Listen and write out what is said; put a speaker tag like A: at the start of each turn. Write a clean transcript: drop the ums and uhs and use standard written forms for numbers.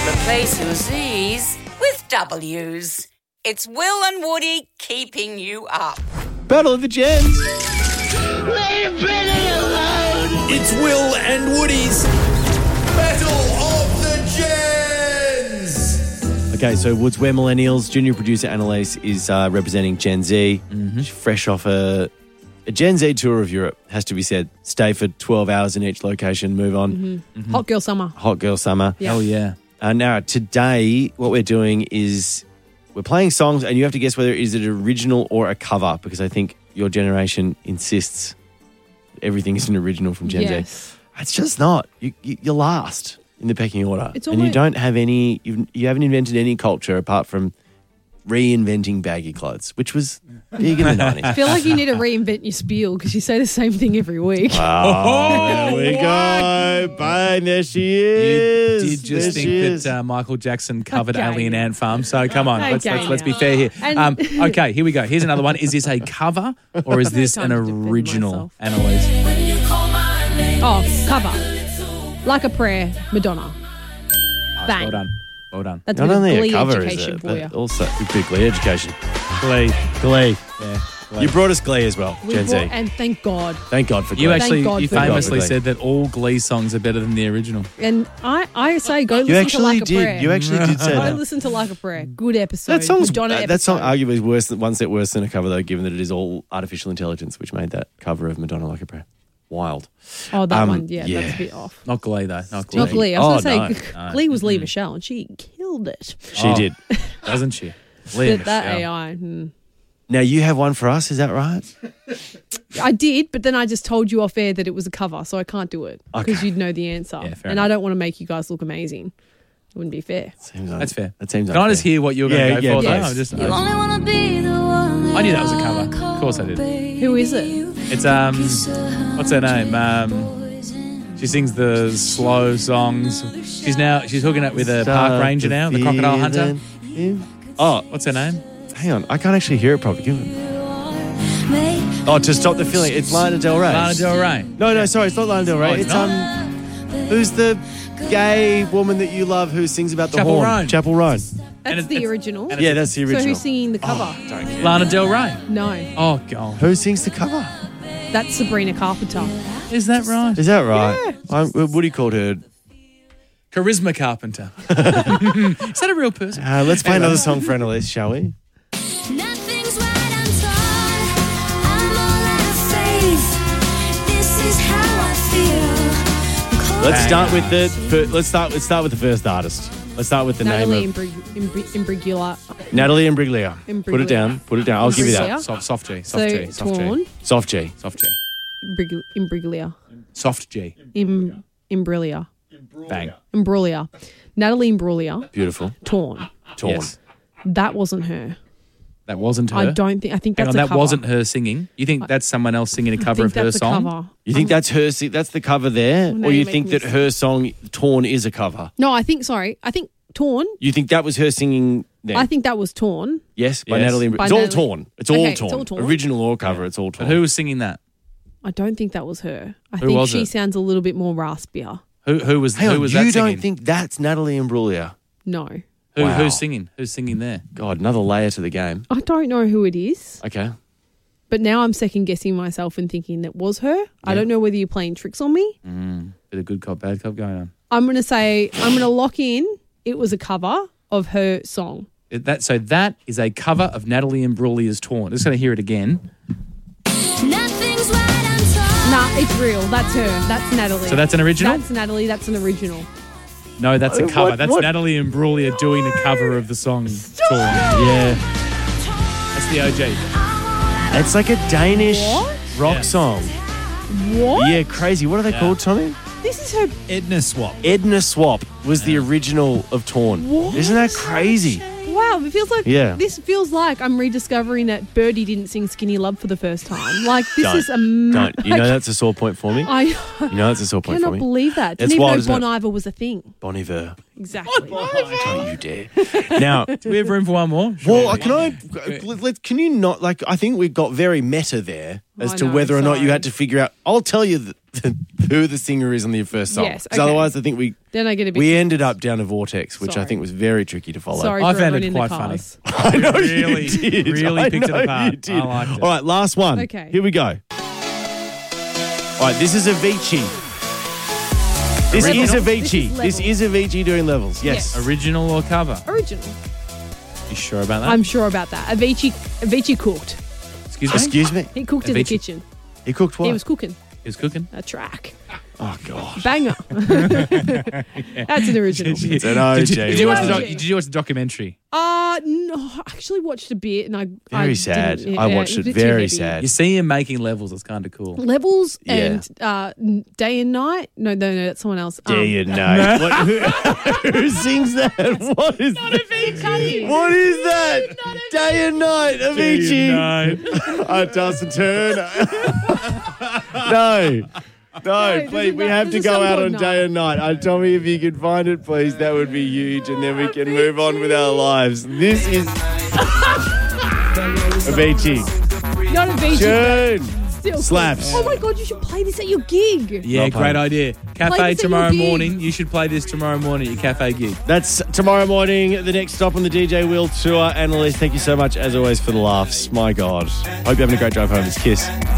A: Replacing Z's with W's. It's Will and Woody keeping you up.
B: Battle of the Gens.
C: Leave Billy alone!
D: It's Will and Woody's Battle of the Gens.
B: Okay, so Woods, we're millennials. Junior producer Annalise is representing Gen Z. She's fresh off a Gen Z tour of Europe, has to be said. Stay for 12 hours in each location, move on.
E: Hot girl summer.
B: Hot girl summer.
E: Yeah.
D: Oh, yeah.
B: Now, today, what we're doing is we're playing songs and you have to guess whether is it original or a cover, because I think your generation insists everything is an original from Gen
E: Yes.
B: Z. It's just not. You're last in the pecking order.
E: It's
B: and you
E: almost-
B: don't have any, you haven't invented any culture apart from reinventing baggy clothes, which was big in the 90s.
E: I feel like you need to reinvent your spiel because you say the same thing every week.
B: Oh, there we go. Bang, there she is.
D: You did just
B: There she is.
D: think that Michael Jackson covered
E: Okay.
D: Alien Ant Farm. So come on, let's be
E: now.
D: fair here.
E: And-
D: Okay, here we go. Here's another one. Is this a cover or is this an
E: time to defend
D: original,
E: myself.
D: Annalise?
E: Oh, cover. Like a Prayer, Madonna. Bang.
D: Well done. Well done.
E: That's
B: Not
E: a bit
B: only
E: of
B: a
E: Glee
B: cover, is
E: education
B: it,
E: for you.
B: but also a big Glee education. Glee.
D: Yeah.
B: You brought us Glee as well,
E: We
B: Gen Z.
E: brought- and thank God.
B: Thank God for Glee.
D: You
E: Thank
D: actually,
E: God
D: you
E: for Glee.
D: famously
B: Glee.
D: said that all Glee songs are better than the original.
E: And I say go
B: You
E: listen to
B: actually
E: Like a
B: did.
E: Prayer.
B: You actually did say
E: Go
B: that.
E: listen to Like a Prayer. Good episode.
B: That song's
E: Madonna
B: that song
E: episode.
B: arguably is worse than one step worse than a cover though, given that it is all artificial intelligence, which made that cover of Madonna Like a Prayer wild.
E: Oh, that one.
B: yeah.
E: Yeah, that's a bit off.
D: Not Glee, though. Not Glee.
E: Not Glee. I was
B: Oh,
E: going to say,
D: no.
E: Glee was Lee Michelle, and she killed it.
B: She did.
D: Doesn't she? Leah
E: But that
D: Michelle.
E: AI.
B: Now you have one for us, is that right?
E: I did, but then I just told you off air that it was a cover, so I can't do it because
B: Okay.
E: you'd know the answer.
D: Yeah, fair
E: and
D: enough.
E: I don't want to make you guys look amazing. It wouldn't be fair.
D: That's fair.
B: That seems
D: Can I just
B: unfair.
D: hear what you're going to go for, though?
B: yes.
D: I'm just,
C: You only wanna be the one
D: I knew that was a cover. Of course I did.
E: Who is it?
D: It's, what's her name? She sings the slow songs. She's hooking up with a park ranger now, the crocodile hunter.
B: Oh,
D: What's her name?
B: hang on. I can't actually hear it properly. Give it. Oh, to stop the feeling. It's Lana Del Rey.
D: Lana Del Rey.
B: No, sorry, it's not Lana Del Rey.
D: Oh, it's not?
B: Who's the gay woman that you love who sings about the
D: Chapel
B: horn?
D: Roan.
B: Chapel Roan.
E: That's
D: And
E: the
D: it's-
E: original.
D: and
B: Yeah, that's the
E: So
B: original.
E: who's singing the cover?
B: Don't care.
D: Lana Del Rey.
E: No,
D: Oh, God.
B: Who sings the cover?
E: that's Sabrina Carpenter.
D: Is that right?
B: Is that right? Woody called her.
D: Charisma Carpenter. Is that a real person?
B: Let's play another song for Annalise, shall we?
C: Nothing's right, I'm torn. I'm all out of faith. This is how I feel.
B: Let's start with let's start with the first artist. Let's start with the
E: Natalie
B: name of
E: Imbruglia.
B: Natalie Imbruglia.
E: Imbruglia.
B: Put it down. I'll give you that.
E: Imbruglia.
D: Soft G.
E: So
D: Soft G. Soft
E: Torn.
D: G.
B: Soft G.
D: Soft G.
E: Imbruglia.
D: Soft G.
E: Imbruglia.
D: Bang.
E: Imbruglia. Natalie Imbruglia.
B: Beautiful.
E: Torn.
B: Torn.
D: Yes.
E: That wasn't her.
D: That wasn't her.
E: I think
D: Hang
E: that's
D: on,
E: a
D: that
E: cover.
D: wasn't her singing. You think that's someone else singing a
E: I
D: cover
E: think
D: of her
E: that's a
D: song?
E: cover.
B: You think that's her? That's the cover there,
E: now
B: or you
E: you're
B: think
E: making
B: that
E: me
B: her song "Torn" is a cover?
E: No, I think Torn.
B: You think that was her singing? Then?
E: I think that was Torn.
B: yes, by
D: Yes.
B: Natalie.
E: By
B: It's all
E: Natalie-
B: torn. It's
E: Okay,
B: all
E: it's
B: torn.
E: all torn.
B: Original or cover, it's all
D: But
B: torn.
D: who was singing that?
E: I don't think that was her. I
D: Who
E: think
D: was
E: she
D: it?
E: sounds a little bit more raspier.
D: Who was
B: Hang on,
D: that
B: you
D: singing?
B: don't think that's Natalie Imbruglia?
E: No.
B: Wow.
D: Who's singing? Who's singing there?
B: God, another layer to the game.
E: I don't know who it is,
B: Okay.
E: but now I'm second guessing myself and thinking that was her. I don't know whether you're playing tricks on me.
D: Bit of good cop, bad cop going on.
E: I'm going to lock in it was a cover of her song.
D: So that is a cover of Natalie Imbruglia's Torn. Just going to hear it again.
C: Nothing's right, I'm torn.
E: Nah, it's real. That's her. That's Natalie.
D: So that's an original?
E: That's Natalie. That's an original.
D: No, that's a cover.
B: what-
D: That's
B: what?
D: Natalie Imbruglia doing a cover of the song Torn.
B: Yeah.
D: That's the OG.
B: It's like a Danish rock
D: Yeah.
B: song.
E: What?
B: Yeah, crazy. What are they called, Tommy?
E: This is her.
D: Edna Swap.
B: Edna Swap was the original of Torn.
E: What?
B: Isn't that crazy?
E: Wow, it feels like
B: Yeah.
E: this feels like I'm rediscovering that Birdie didn't sing Skinny Love for the first time. Like this
B: Don't.
E: is a
B: Don't. You know that's a sore point for me?
E: I
B: You know that's a sore point for
E: cannot
B: me?
E: believe that.
B: It's
E: Didn't even
B: wild,
E: know
B: isn't it?
E: Bon Iver was a thing.
B: Bon Iver.
E: Exactly.
B: Don't you dare. Now,
D: Do we have room for one more?
B: well, can you not, like, I think we got very meta there as
E: I
B: to
E: know,
B: whether or not you
E: sorry.
B: had to figure out. I'll tell you who the singer is on the first song.
E: Yes,
B: 'Cause
E: okay.
B: otherwise, I think
E: Then I get a bit.
B: we ended up down a vortex, which I
E: Sorry.
B: think was very tricky to follow.
E: Sorry
D: I
E: for
D: found
E: everyone
D: it
E: in
D: quite
E: the
D: funny.
E: cars.
B: I know
D: Really,
B: you did.
D: really
B: I
D: picked it
B: know
D: apart.
B: you did.
D: I liked it.
B: All right, last one.
E: Okay.
B: Here we go. All right, this is Avicii. This
E: Levels.
B: is
E: This
B: Avicii.
E: is
B: This is Avicii doing levels. Yes.
E: Yes.
D: Original or cover?
E: Original.
D: You sure about that?
E: I'm sure about that. Avicii cooked.
D: Excuse me?
B: Excuse me?
E: He cooked in the
D: Avicii.
E: kitchen.
B: He cooked what?
E: He was cooking
D: He was cooking?
E: a track.
B: Oh, God.
E: Banger. That's an original.
B: It's an OG.
D: Did you watch the
E: OG.
D: did you watch the documentary?
E: No, I actually watched a bit and I
B: Very sad. I watched it.
E: was a bit too
B: Very
E: heavy.
B: sad.
D: You see him making levels. It's kind of cool.
E: Levels
B: Yeah.
E: and Day and Night. No, that's someone else.
B: Day and night. Who sings that? What is that? What is that? Day and night. Avicii. Dustin Turner. No. No, please,
E: there's
B: we have to
E: there's a
B: go
E: song
B: out
E: called
B: on Day and Night. Tell me if you can find it, please. That would be huge, and then we can move on with our lives. This is Avicii.
E: Not Avicii.
B: Tune.
E: Still
B: Slaps.
E: cool. Oh my God, you should play this at your gig.
D: Yeah,
B: Not
D: great
B: playing.
D: idea.
E: Play
D: Cafe
E: this at
D: tomorrow
E: your gig.
D: morning. You should play this tomorrow morning at your cafe gig.
B: That's tomorrow morning, the next stop on the DJ Wheel Tour. Annalise, thank you so much, as always, for the laughs. My God. Hope you're having a great drive home. It's Kiss.